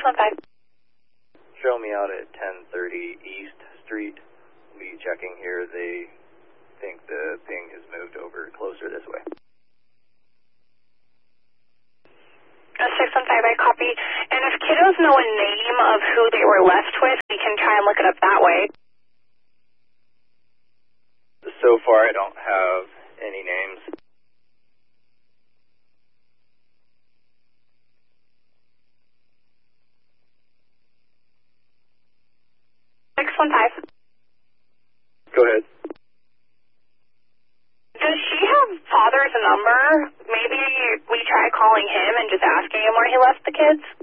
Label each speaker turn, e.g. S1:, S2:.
S1: 615.
S2: Show me out at 1030 East Street. We'll be checking here. They think the ping has moved over closer this way.
S1: 615, I copy. And if kiddos know a name of who they were left with, we can try and look it up that way.
S2: So far, I don't have any names. Go ahead.
S1: Does she have father's number? Maybe we try calling him and just asking him where he left the kids?